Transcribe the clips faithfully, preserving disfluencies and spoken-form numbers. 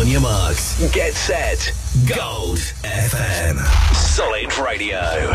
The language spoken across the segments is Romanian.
your marks. Get set. Gold F M. Solid Radio.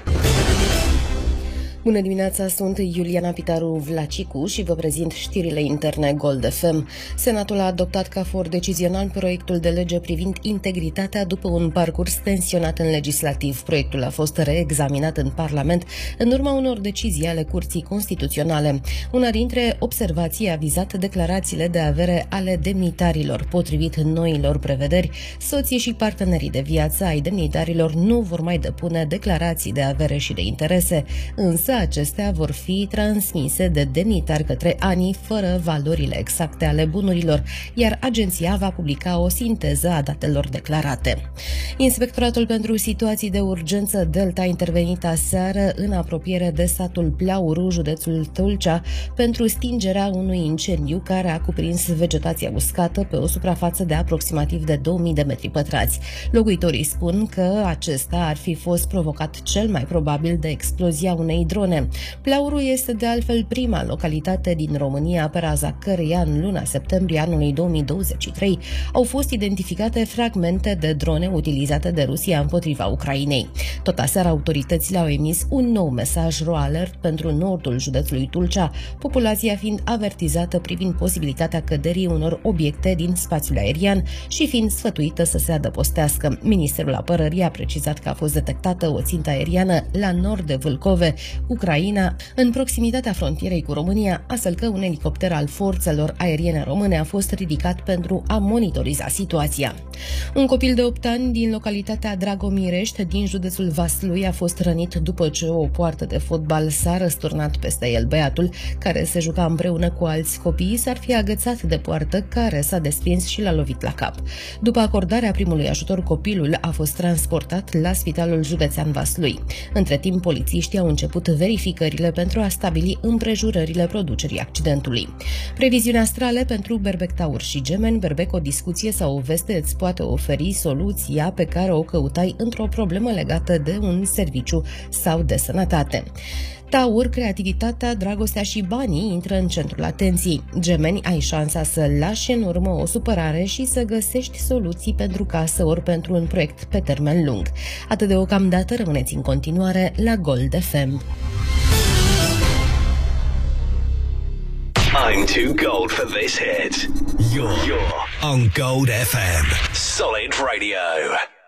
Bună dimineața, sunt Iuliana Pitaru Vlacicu și vă prezint știrile interne Gold F M. Senatul a adoptat ca for decizional proiectul de lege privind integritatea după un parcurs tensionat în legislativ. Proiectul a fost reexaminat în Parlament în urma unor decizii ale Curții Constituționale. Una dintre observații a vizat declarațiile de avere ale demnitarilor. Potrivit noilor prevederi, soții și partenerii de viață ai demnitarilor nu vor mai depune declarații de avere și de interese, însă acestea vor fi transmise de demnitari către ANI fără valorile exacte ale bunurilor, iar agenția va publica o sinteză a datelor declarate. Inspectoratul pentru situații de urgență Delta a intervenit aseară în apropiere de satul Plauru, județul Tulcea, pentru stingerea unui incendiu care a cuprins vegetația uscată pe o suprafață de aproximativ de două mii de metri pătrați. Locuitorii spun că acesta ar fi fost provocat cel mai probabil de explozia unei drone. Plauru este de altfel prima localitate din România pe raza căreia în luna septembrie anului două mii douăzeci și trei au fost identificate fragmente de drone utilizate de Rusia împotriva Ucrainei. Tot aseară autoritățile au emis un nou mesaj RO Alert pentru nordul județului Tulcea, populația fiind avertizată privind posibilitatea căderii unor obiecte din spațiul aerian și fiind sfătuită să se adăpostească. Ministerul Apărării a precizat că a fost detectată o țintă aeriană la nord de Vâlcove, Ucraina, în proximitatea frontierei cu România, astfel că un elicopter al forțelor aeriene române a fost ridicat pentru a monitoriza situația. Un copil de opt ani din localitatea Dragomirești, din județul Vaslui, a fost rănit după ce o poartă de fotbal s-a răsturnat peste el. Băiatul, care se juca împreună cu alți copii, s-ar fi agățat de poartă, care s-a desprins și l-a lovit la cap. După acordarea primului ajutor, copilul a fost transportat la Spitalul Județean Vaslui. Între timp, polițiștii au început verificările pentru a stabili împrejurările producerii accidentului. Previziuni astrale pentru Berbec, Taur și Gemeni. Berbec, o discuție sau o veste îți poate oferi soluția pe care o căutai într-o problemă legată de un serviciu sau de sănătate. Taur, creativitatea, dragostea și banii intră în centrul atenției. Gemeni, ai șansa să lași în urmă o supărare și să găsești soluții pentru casă ori pentru un proiect pe termen lung. Atât deocamdată, rămâneți în continuare la Gold F M. I'm too gold for this hit. You're, you're on Gold F M. Solid Radio.